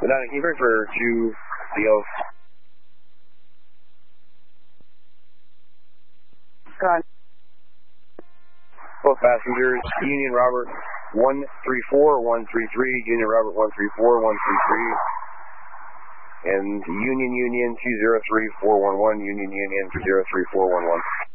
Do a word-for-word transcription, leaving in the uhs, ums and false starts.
Medina, can you bring for two Leo? Gone. Both passengers, Union Robert one three four one three three, Union Robert one three four one three three, and Union Union two zero three four one one, Union Union two zero three four one one.